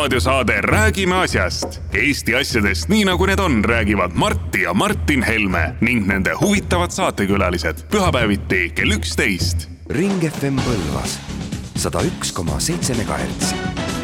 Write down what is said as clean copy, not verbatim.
raadiosaade Räägime asjast. Eesti asjadest nii nagu need on, räägivad Martti ja Martin Helme ning nende huvitavad saatekülalised pühapäeviti kell 11. Ring FM Põlvas 101,7 MHz.